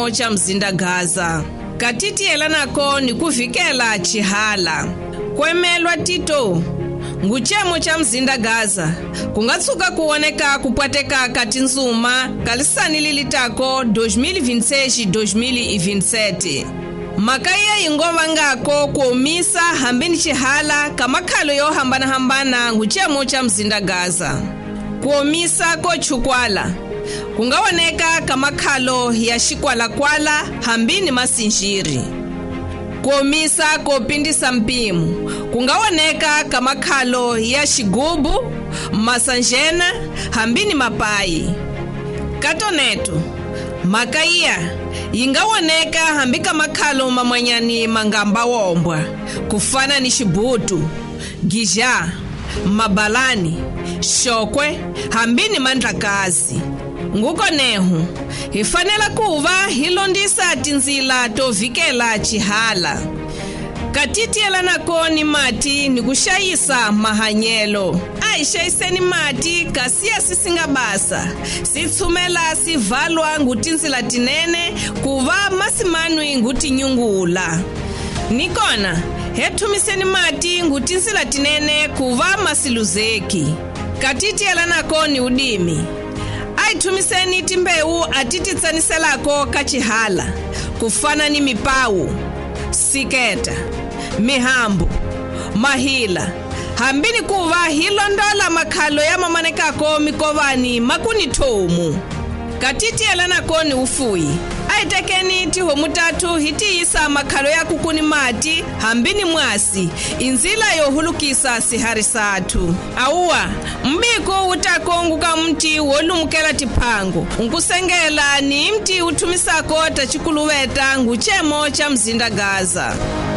cha Mzindagaza. Katiti elanako ni kuvikela chihala. Kwemelwa tito. Nguchemo cha Mzindagaza. Kungatsuka kuoneka kupwateka kati nzuma kalisani lilitako 2026-2027. Makaya ingova ngako kuomisa hambini chihala kamakhalo yo hambana nguchemo cha Mzindagaza. Kuomisa ko chukwala. Kungaoneka kamakhalo ya shikwala-kwala hambini masinjiri. Kuomisa kopindisa mpimu. Kungaoneka kamakhalo ya shigubu, masanjena, hambini mapai. Katoneto, makaya, ingawoneka hambika makhalo mamanyani mangamba wombwa. Kufana ni shibutu, gija, mabalani, shokwe, hambini mandrakazi. Nguko nehu, hifanela kuva hilondisa tinzila tovikela chihala. Katiti elanako ni mati ni kushayisa mahanyelo. Aishayiseni mati kasia sisingabasa. Sitsumela sivalwa ngutinzila tinene kuva masimanui ngutinyungula. Nikona, hetumiseni mati ngutinzila tinene kuva masiluzeki. Katiti elanako ni udimi. Aitumiseni timbeu atititsaniselako kachihala. Kufana ni mipawu, siketa, mihambu, mahila. Hambini kuva hilondola makhalo ya mamanekako mikovani makuni tomu. Katiti elanako ni ufui. Aitekeni tiho mutatu hitiisa makhalo ya kukuni mati hambini mwasi. Inzila yohulukisa sihari satu. Auwa, mbiko utakonguka mti wolumukela tipango. Unkusengela ni mti utumisako tachikuluweta nguchemo cha Mzindagaza.